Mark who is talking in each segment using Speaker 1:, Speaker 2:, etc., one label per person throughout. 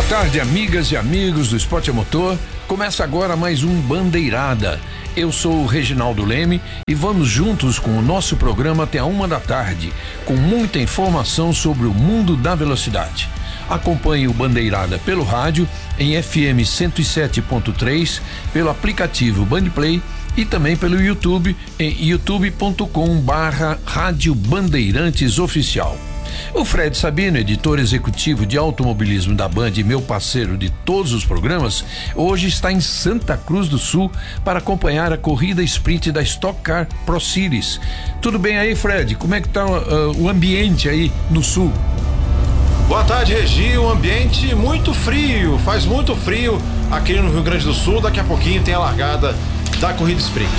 Speaker 1: tarde, amigas e amigos do Esporte a Motor. Começa agora mais um Bandeirada. Eu sou o Reginaldo Leme e vamos juntos com o nosso programa até a 1h, com muita informação sobre o mundo da velocidade. Acompanhe o Bandeirada pelo rádio em FM 107.3, pelo aplicativo Bandplay e também pelo YouTube em youtube.com/Rádio Bandeirantes Oficial. O Fred Sabino, editor executivo de automobilismo da Band e meu parceiro de todos os programas, hoje está em Santa Cruz do Sul para acompanhar a corrida sprint da Stock Car Pro Series. Tudo bem aí, Fred? Como é que tá o ambiente aí no Sul?
Speaker 2: Boa tarde, Regi. Um ambiente muito frio, faz muito frio aqui no Rio Grande do Sul. Daqui a pouquinho tem a largada da corrida sprint.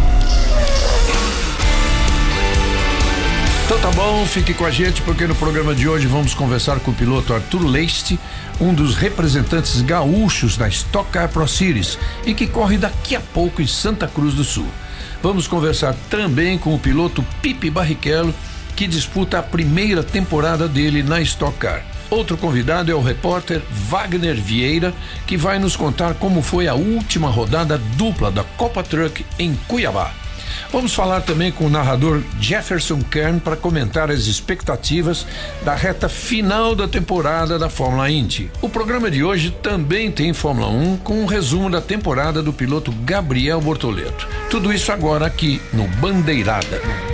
Speaker 1: Então tá bom, fique com a gente porque no programa de hoje vamos conversar com o piloto Arthur Leiste, um dos representantes gaúchos da Stock Car Pro Series e que corre daqui a pouco em Santa Cruz do Sul. Vamos conversar também com o piloto Pipe Barrichello, que disputa a primeira temporada dele na Stock Car. Outro convidado é o repórter Wagner Vieira, que vai nos contar como foi a última rodada dupla da Copa Truck em Cuiabá. Vamos falar também com o narrador Jefferson Kern para comentar as expectativas da reta final da temporada da Fórmula Indy. O programa de hoje também tem Fórmula 1 com um resumo da temporada do piloto Gabriel Bortoleto. Tudo isso agora aqui no Bandeirada.